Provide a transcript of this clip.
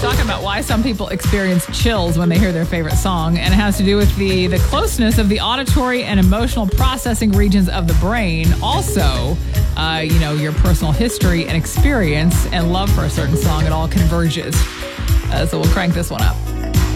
talking about why some people experience chills when they hear their favorite song, and it has to do with the closeness of the auditory and emotional processing regions of the brain. Also, your personal history and experience and love for a certain song, it all converges. So we'll crank this one up.